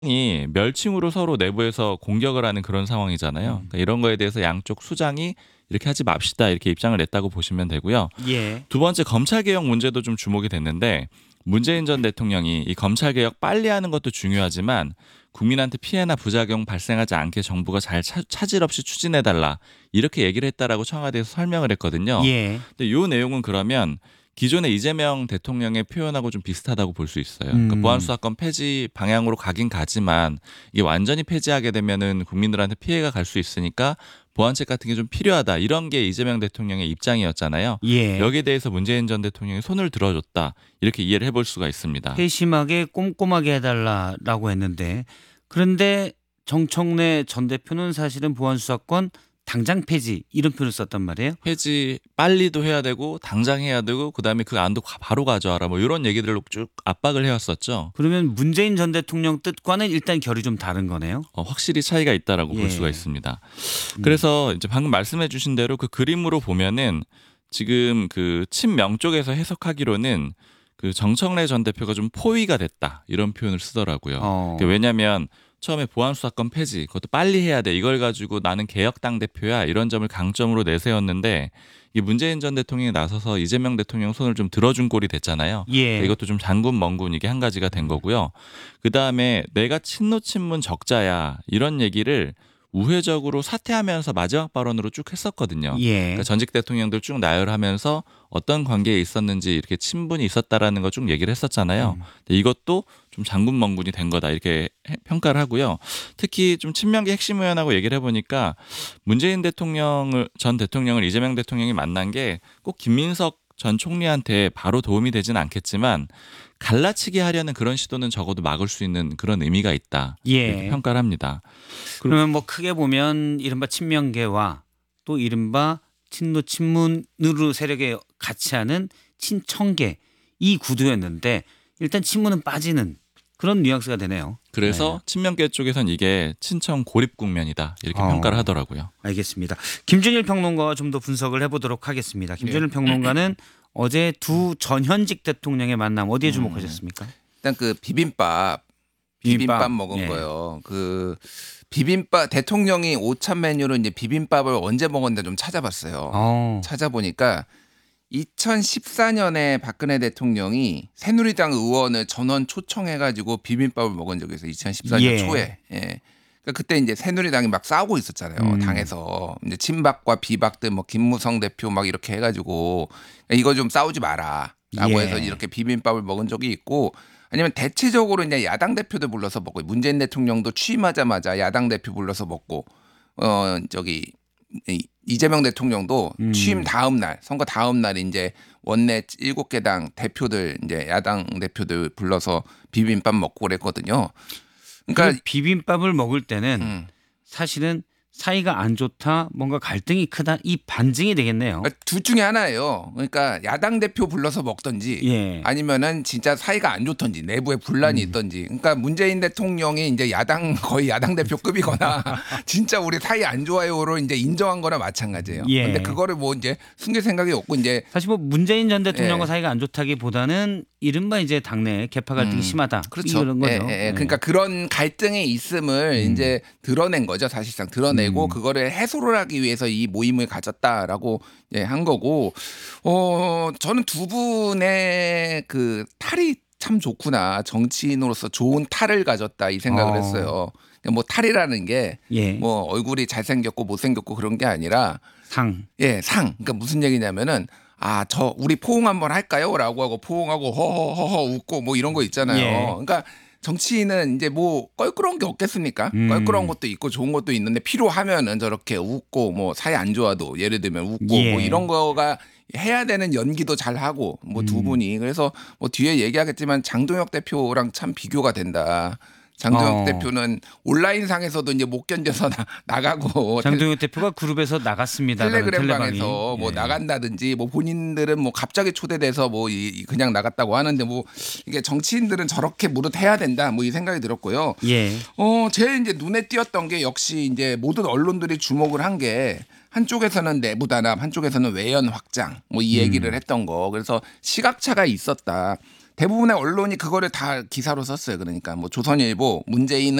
이 멸칭으로 서로 내부에서 공격을 하는 그런 상황이잖아요. 그러니까 이런 거에 대해서 양쪽 수장이 이렇게 하지 맙시다 이렇게 입장을 냈다고 보시면 되고요. 예. 두 번째 검찰 개혁 문제도 좀 주목이 됐는데 문재인 전 대통령이 이 검찰 개혁 빨리 하는 것도 중요하지만 국민한테 피해나 부작용 발생하지 않게 정부가 잘 차질 없이 추진해 달라 이렇게 얘기를 했다라고 청와대에서 설명을 했거든요. 예. 근데 이 내용은 그러면 기존의 이재명 대통령의 표현하고 좀 비슷하다고 볼 수 있어요. 그러니까 보안수사권 폐지 방향으로 가긴 가지만 이게 완전히 폐지하게 되면은 국민들한테 피해가 갈 수 있으니까 보완책 같은 게 좀 필요하다. 이런 게 이재명 대통령의 입장이었잖아요. 예. 여기에 대해서 문재인 전 대통령이 손을 들어줬다. 이렇게 이해를 해볼 수가 있습니다. 세심하게 꼼꼼하게 해달라라고 했는데 그런데 정청래 전 대표는 사실은 보안수사권 당장 폐지 이런 표현을 썼단 말이에요. 폐지 빨리도 해야 되고 당장 해야 되고 그다음에 그 안도 바로 가져와라. 뭐 이런 얘기들로 쭉 압박을 해왔었죠. 그러면 문재인 전 대통령 뜻과는 일단 결이 좀 다른 거네요. 확실히 차이가 있다라고 예. 볼 수가 있습니다. 그래서 이제 방금 말씀해주신 대로 그 그림으로 보면은 지금 그 친명 쪽에서 해석하기로는 그 정청래 전 대표가 좀 포위가 됐다 이런 표현을 쓰더라고요. 왜냐하면 처음에 보안수사권 폐지 그것도 빨리 해야 돼 이걸 가지고 나는 개혁당 대표야 이런 점을 강점으로 내세웠는데 이 문재인 전 대통령이 나서서 이재명 대통령 손을 좀 들어준 꼴이 됐잖아요. 예. 이것도 좀 장군 멍군 이게 한 가지가 된 거고요. 그다음에 내가 친노 친문 적자야 이런 얘기를 우회적으로 사퇴하면서 마지막 발언으로 쭉 했었거든요. 예. 그러니까 전직 대통령들 쭉 나열하면서 어떤 관계에 있었는지 이렇게 친분이 있었다라는 거 쭉 얘기를 했었잖아요. 근데 이것도 좀 장군멍군이 된 거다 이렇게 평가를 하고요. 특히 좀 친명계 핵심 의원하고 얘기를 해보니까 문재인 전 대통령을 이재명 대통령이 만난 게 꼭 김민석 전 총리한테 바로 도움이 되진 않겠지만 갈라치게 하려는 그런 시도는 적어도 막을 수 있는 그런 의미가 있다. 예. 이렇게 평가를 합니다. 그러면 뭐 크게 보면 이른바 친명계와 또 이른바 친노 친문으로 세력에 같이 하는 친청계 이 구도였는데 일단 친문은 빠지는 그런 뉘앙스가 되네요. 그래서 친명계 쪽에선 이게 친청 고립 국면이다 이렇게 평가를 하더라고요. 알겠습니다. 김준일 평론가와 좀 더 분석을 해보도록 하겠습니다. 김준일 평론가는 어제 두 전현직 대통령의 만남 어디에 주목하셨습니까? 일단 그 비빔밥 먹은 예. 거요. 그 비빔밥 대통령이 오찬 메뉴로 이제 비빔밥을 언제 먹었는데 좀 찾아봤어요. 찾아보니까 2014년에 박근혜 대통령이 새누리당 의원을 전원 초청해가지고 비빔밥을 먹은 적이 있어요. 2014년 예. 초에. 예. 그러니까 그때 이제 새누리당이 막 싸우고 있었잖아요. 당에서 이제 친박과 비박들 뭐 김무성 대표 막 이렇게 해가지고 이거 좀 싸우지 마라라고 예. 해서 이렇게 비빔밥을 먹은 적이 있고. 아니면 대체적으로 이제 야당 대표들 불러서 먹고 문재인 대통령도 취임하자마자 야당 대표 불러서 먹고 이재명 대통령도 취임 다음 날 선거 다음 날 이제 원내 7개 당 대표들 이제 야당 대표들 불러서 비빔밥 먹고 그랬거든요. 그러니까 그 비빔밥을 먹을 때는 사실은 사이가 안 좋다, 뭔가 갈등이 크다 이 반증이 되겠네요. 둘 중에 하나예요. 그러니까 야당 대표 불러서 먹던지 예. 아니면은 진짜 사이가 안 좋던지 내부에 분란이 있던지. 그러니까 문재인 대통령이 이제 거의 야당 대표급이거나 진짜 우리 사이 안 좋아요로 이제 인정한 거나 마찬가지예요. 예. 근데 그거를 뭐 이제 숨길 생각이 없고 이제 사실 뭐 문재인 전 대통령과 예. 사이가 안 좋다기보다는 이른바 이제 당내 개파 갈등이 심하다. 그렇죠. 이런 거죠. 그러니까 그런 갈등이 있음을 이제 드러낸 거죠. 사실상 드러내고 그거를 해소를 하기 위해서 이 모임을 가졌다라고 한 거고. 저는 두 분의 그 탈이 참 좋구나. 정치인으로서 좋은 탈을 가졌다 이 생각을 했어요. 뭐 탈이라는 게 뭐 예. 얼굴이 잘생겼고 못생겼고 그런 게 아니라 상. 상. 그러니까 무슨 얘기냐면은 우리 포옹 한번 할까요? 라고 하고 포옹하고 허허허허 웃고 뭐 이런 거 있잖아요. 예. 그러니까 정치인은 이제 뭐 껄끄러운 게 없겠습니까? 껄끄러운 것도 있고 좋은 것도 있는데 필요하면은 저렇게 웃고 뭐 사이 안 좋아도 예를 들면 웃고 예. 뭐 이런 거가 해야 되는 연기도 잘 하고 뭐 두 분이 그래서 뭐 뒤에 얘기하겠지만 장동혁 대표랑 참 비교가 된다. 장동혁 대표는 온라인 상에서도 이제 못 견뎌서 나가고 장동혁 대표가 그룹에서 나갔습니다. 텔레그램 방에서 뭐 나간다든지 뭐 본인들은 뭐 갑자기 초대돼서 뭐 그냥 나갔다고 하는데 뭐 이게 정치인들은 저렇게 무릇 해야 된다 뭐 이 생각이 들었고요. 예. 제일 이제 눈에 띄었던 게 역시 이제 모든 언론들이 주목을 한 게 한쪽에서는 내부 단합, 한쪽에서는 외연 확장 뭐 이 얘기를 했던 거. 그래서 시각차가 있었다. 대부분의 언론이 그거를 다 기사로 썼어요. 그러니까 뭐 조선일보 문재인은